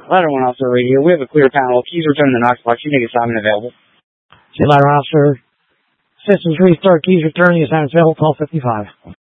Ladder 1 Officer Radio. We have a clear panel. Keys return to the Knox box. You make assignment available. Ladder Officer. Systems restart. Keys returning. Assignment available. 12:55.